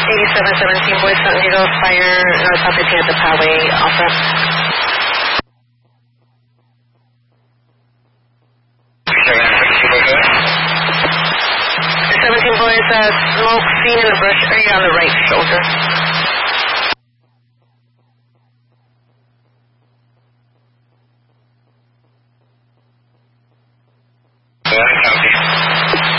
8717 Boys San Diego, fire north south 15 at the highway off ramp. 17 Boys, smoke seen in the brush area on the right shoulder.